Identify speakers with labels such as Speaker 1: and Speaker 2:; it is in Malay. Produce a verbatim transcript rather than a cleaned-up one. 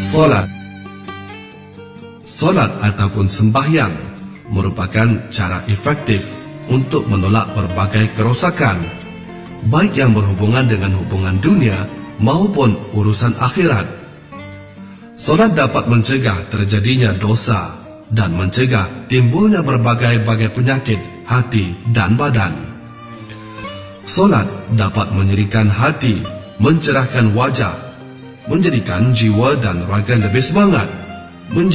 Speaker 1: Solat. Solat ataupun sembahyang merupakan cara efektif untuk menolak berbagai kerosakan, baik yang berhubungan dengan hubungan dunia maupun urusan akhirat. Solat dapat mencegah terjadinya dosa dan mencegah timbulnya berbagai-bagai penyakit hati dan badan. Solat dapat menyerikan hati, mencerahkan wajah, menjadikan jiwa dan raga lebih semangat,